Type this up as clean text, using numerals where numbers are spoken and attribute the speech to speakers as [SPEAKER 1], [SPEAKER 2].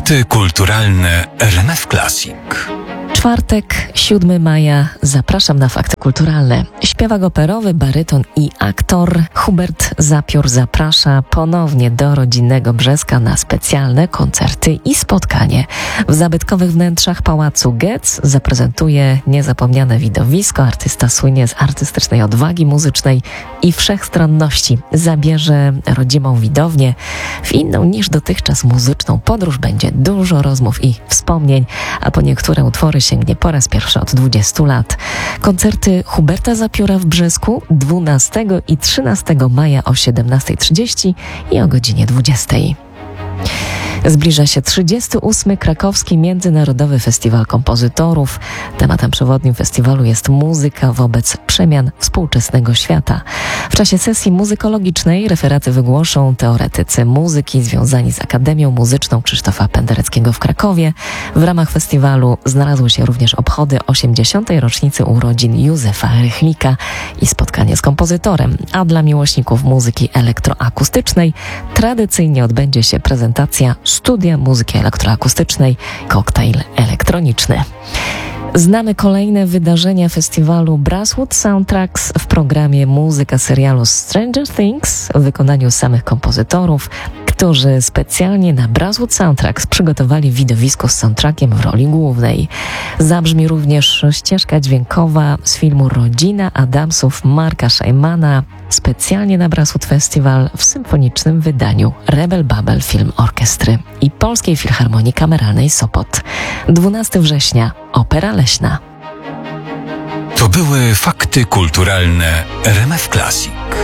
[SPEAKER 1] Fakty kulturalne RMF Classic.
[SPEAKER 2] Czwartek, 7 maja. Zapraszam na Fakty Kulturalne. Śpiewak operowy, baryton i aktor Hubert Zapiór zaprasza ponownie do rodzinnego Brzeska na specjalne koncerty i spotkanie. W zabytkowych wnętrzach Pałacu Getz zaprezentuje niezapomniane widowisko. Artysta słynie z artystycznej odwagi muzycznej i wszechstronności. Zabierze rodzimą widownię w inną niż dotychczas muzyczną podróż. Będzie dużo rozmów i wspomnień, a po niektóre utwory sięgnie po raz pierwszy od 20 lat. Koncerty Huberta Zapióra w Brzesku 12 i 13 maja o 17:30 i o godzinie 20. Zbliża się 38. Krakowski Międzynarodowy Festiwal Kompozytorów. Tematem przewodnim festiwalu jest muzyka wobec przemian współczesnego świata. W czasie sesji muzykologicznej referaty wygłoszą teoretycy muzyki związani z Akademią Muzyczną Krzysztofa Pendereckiego w Krakowie. W ramach festiwalu znalazły się również obchody 80. rocznicy urodzin Józefa Rychlika i spotkanie z kompozytorem. A dla miłośników muzyki elektroakustycznej tradycyjnie odbędzie się prezentacja Studia Muzyki Elektroakustycznej, koktajl elektroniczny. Znamy kolejne wydarzenia festiwalu Brasswood Soundtracks w programie muzyka serialu Stranger Things w wykonaniu samych kompozytorów, którzy specjalnie na Brasswood Soundtracks przygotowali widowisko z soundtrackiem w roli głównej. Zabrzmi również ścieżka dźwiękowa z filmu Rodzina Adamsów Marka Szejmana, specjalnie na Brasswood Festival w symfonicznym wydaniu Rebel Babel Film Orkiestry i Polskiej Filharmonii Kameralnej Sopot. 12 września Opera Leśna.
[SPEAKER 1] To były fakty kulturalne RMF Classic.